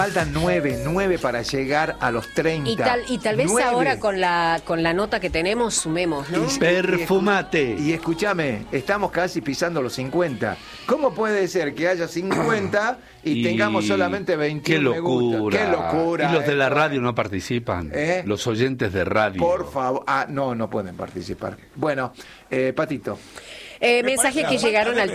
Faltan 9 para llegar a los 30. Y tal vez 9. ahora con la nota que tenemos sumemos, ¿no? Perfumate. Y escúchame, estamos casi pisando los 50. ¿Cómo puede ser que haya 50 y tengamos solamente 21 qué me gusta? Qué locura. Y los de la radio no participan. Los oyentes de radio. Por favor. No pueden participar. Bueno, Patito. Mensajes que llegaron al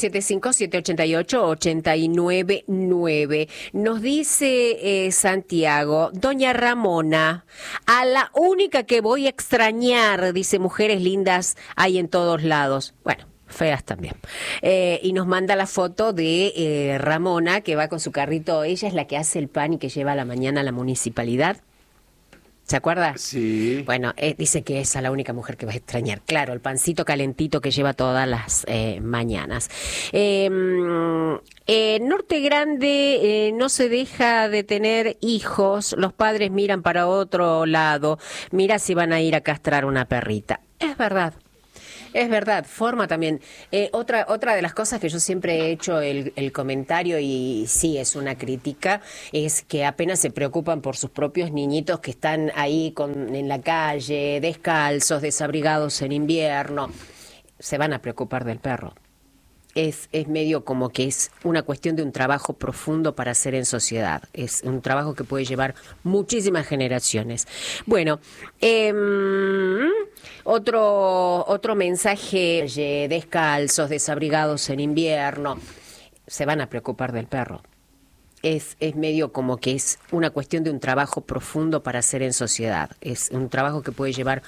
3875-788-899. Nos dice Santiago, doña Ramona, a la única que voy a extrañar, dice, mujeres lindas hay en todos lados. Bueno, feas también. Y nos manda la foto de Ramona, que va con su carrito. Ella es la que hace el pan y que lleva a la mañana a la municipalidad. ¿Se acuerda? Sí. Bueno, dice que esa es la única mujer que va a extrañar. Claro, el pancito calentito que lleva todas las mañanas. Norte Grande no se deja de tener hijos. Los padres miran para otro lado. Mira si van a ir a castrar una perrita. Es verdad. Es verdad, forma también. Otra de las cosas que yo siempre he hecho el comentario, y sí es una crítica, es que apenas se preocupan por sus propios niñitos que están ahí en la calle, descalzos, desabrigados en invierno, se van a preocupar del perro. Es medio como que es una cuestión de un trabajo profundo para hacer en sociedad. Es un trabajo que puede llevar muchísimas generaciones. Bueno, otro mensaje, descalzos, desabrigados en invierno, se van a preocupar del perro. Es medio como que es una cuestión de un trabajo profundo para hacer en sociedad. Es un trabajo que puede llevar